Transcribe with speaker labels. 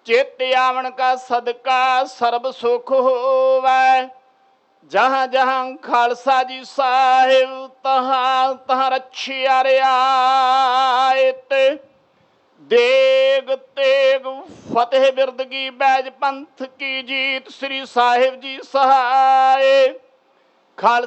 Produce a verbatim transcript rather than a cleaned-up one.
Speaker 1: चित आवन का सदका सर्ब सुख होवै। जहाँ जहाँ खालसा जी साहिब तहाँ तहाँ रखिया रियायत। देग तेग फतेह बिरदगी बैज पंथ की जीत। श्री साहिब जी सहाय। खालसा